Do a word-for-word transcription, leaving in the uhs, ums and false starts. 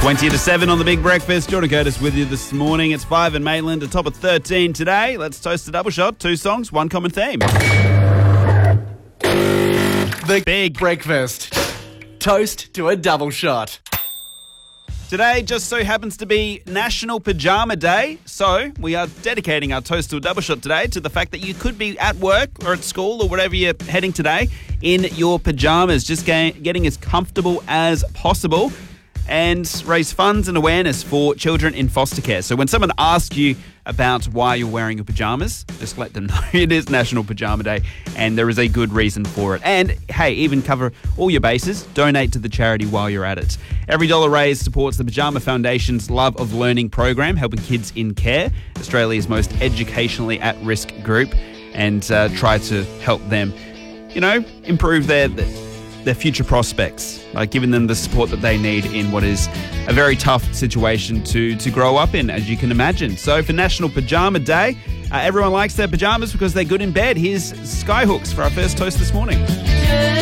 twenty to seven on the Big Breakfast. Jordan Curtis with you this morning. It's five in Maitland, a top of thirteen today. Let's toast a double shot. Two songs, one common theme. The Big Breakfast. Toast to a double shot. Today just so happens to be National Pajama Day, so we are dedicating our toast to a double shot today to the fact that you could be at work or at school or wherever you're heading today in your pajamas, just getting, getting as comfortable as possible and raise funds and awareness for children in foster care. So when someone asks you about why you're wearing your pajamas, just let them know it is National Pajama Day and there is a good reason for it. And hey, even cover all your bases, donate to the charity while you're at it. Every dollar raised supports the Pajama Foundation's Love of Learning program, helping kids in care, Australia's most educationally at-risk group, and uh, try to help them, you know, improve their... their their future prospects, like giving them the support that they need in what is a very tough situation to to grow up in, as you can imagine. So for National Pajama Day, uh, everyone likes their pajamas because they're good in bed. Here's Skyhooks for our first toast this morning.